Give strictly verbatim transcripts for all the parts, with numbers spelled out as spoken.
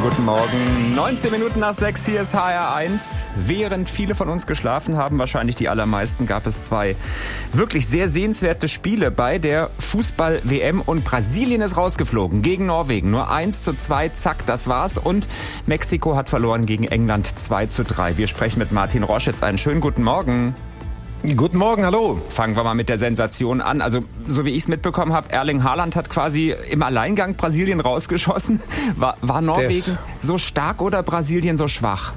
guten Morgen. neunzehn Minuten nach sechs, hier ist H R eins. Während viele von uns geschlafen haben, wahrscheinlich die allermeisten, gab es zwei wirklich sehr sehenswerte Spiele bei der Fußball-W M. Und Brasilien ist rausgeflogen gegen Norwegen. Nur eins zu zwei, zack, das war's. Und Mexiko hat verloren gegen England zwei zu drei. Wir sprechen mit Martin Roschitz. Einen schönen guten Morgen. Guten Morgen, hallo. Fangen wir mal mit der Sensation an. Also, so wie ich es mitbekommen habe, Erling Haaland hat quasi im Alleingang Brasilien rausgeschossen. War, war Norwegen so stark oder Brasilien so schwach?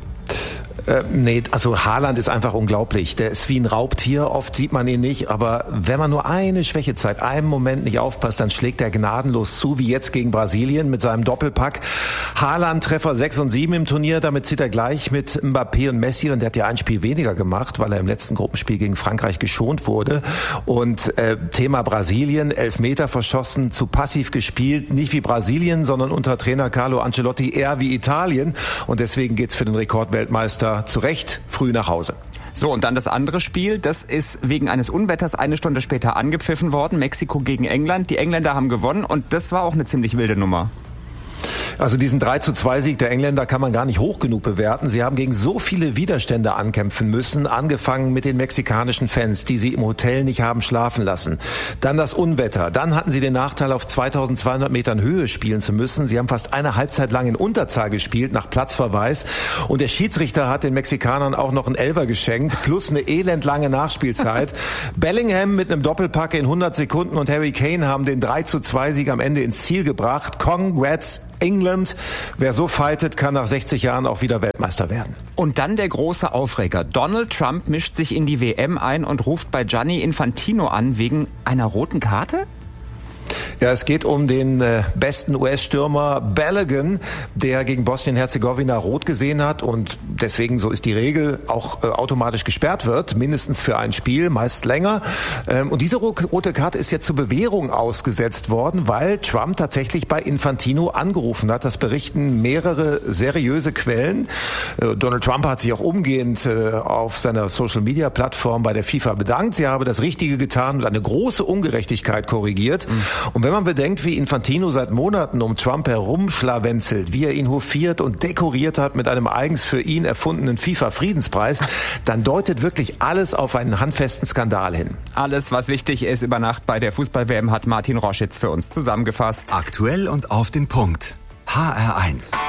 Äh, nee, also Haaland ist einfach unglaublich. Der ist wie ein Raubtier, oft sieht man ihn nicht, aber wenn man nur eine Schwächezeit, einen Moment nicht aufpasst, dann schlägt er gnadenlos zu, wie jetzt gegen Brasilien mit seinem Doppelpack. Haaland Treffer sechs und sieben im Turnier, damit zieht er gleich mit Mbappé und Messi, und der hat ja ein Spiel weniger gemacht, weil er im letzten Gruppenspiel gegen Frankreich geschont wurde. Und äh, Thema Brasilien, Elfmeter verschossen, zu passiv gespielt, nicht wie Brasilien, sondern unter Trainer Carlo Ancelotti eher wie Italien, und deswegen geht's für den Rekordweltmeister zu Recht früh nach Hause. So, und dann das andere Spiel, das ist wegen eines Unwetters eine Stunde später angepfiffen worden. Mexiko gegen England. Die Engländer haben gewonnen und das war auch eine ziemlich wilde Nummer. Also diesen drei zu zwei Sieg der Engländer kann man gar nicht hoch genug bewerten. Sie haben gegen so viele Widerstände ankämpfen müssen, angefangen mit den mexikanischen Fans, die sie im Hotel nicht haben schlafen lassen. Dann das Unwetter. Dann hatten sie den Nachteil, auf zweitausendzweihundert Metern Höhe spielen zu müssen. Sie haben fast eine Halbzeit lang in Unterzahl gespielt, nach Platzverweis. Und der Schiedsrichter hat den Mexikanern auch noch einen Elfer geschenkt, plus eine elendlange Nachspielzeit. Bellingham mit einem Doppelpack in hundert Sekunden und Harry Kane haben den drei zu zwei Sieg am Ende ins Ziel gebracht. Congrats England. Wer so fightet, kann nach sechzig Jahren auch wieder Weltmeister werden. Und dann der große Aufreger. Donald Trump mischt sich in die W M ein und ruft bei Gianni Infantino an wegen einer roten Karte? Ja, es geht um den äh, besten U S-Stürmer Balogun, der gegen Bosnien-Herzegowina rot gesehen hat und deswegen, so ist die Regel, auch äh, automatisch gesperrt wird, mindestens für ein Spiel, meist länger. Ähm, und diese rote Karte ist jetzt zur Bewährung ausgesetzt worden, weil Trump tatsächlich bei Infantino angerufen hat. Das berichten mehrere seriöse Quellen. Äh, Donald Trump hat sich auch umgehend äh, auf seiner Social-Media-Plattform bei der FIFA bedankt. Sie habe das Richtige getan und eine große Ungerechtigkeit korrigiert. Mhm. Und wenn man bedenkt, wie Infantino seit Monaten um Trump herumschlawenzelt, wie er ihn hofiert und dekoriert hat mit einem eigens für ihn erfundenen FIFA-Friedenspreis, dann deutet wirklich alles auf einen handfesten Skandal hin. Alles, was wichtig ist über Nacht bei der Fußball-W M, hat Martin Roschitz für uns zusammengefasst. Aktuell und auf den Punkt. H R eins.